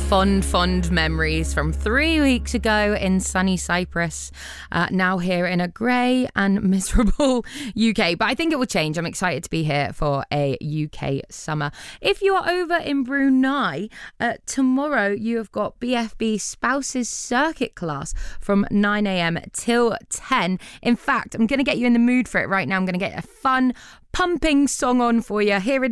Fond memories from 3 weeks ago in sunny Cyprus, now here in a grey and miserable UK. But I think it will change. I'm excited to be here for a UK summer. If you are over in Brunei, tomorrow you have got BFB Spouses Circuit class from 9 a.m. till 10. In fact, I'm going to get you in the mood for it right now. I'm going to get a fun, pumping song on for you. Here it is.